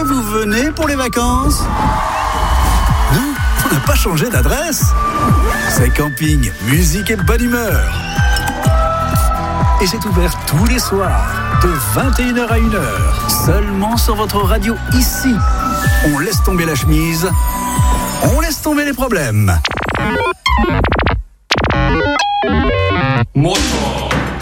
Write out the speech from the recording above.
vous venez pour les vacances? Non, on n'a pas changé d'adresse. C'est camping, musique et bonne humeur. Et c'est ouvert tous les soirs, de 21h à 1h, seulement sur votre radio ici. On laisse tomber la chemise, on laisse tomber les problèmes.